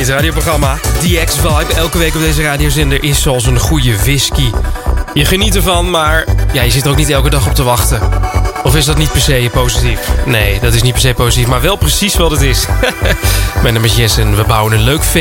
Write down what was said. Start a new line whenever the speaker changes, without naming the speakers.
Dit radioprogramma, The X-Vibe, elke week op deze radiozender is zoals een goede whisky. Je geniet ervan, maar ja, je zit er ook niet elke dag op te wachten. Of is dat niet per se positief? Nee, dat is niet per se positief, maar wel precies wat het is. Mijn naam is Jess en we bouwen een leuk feest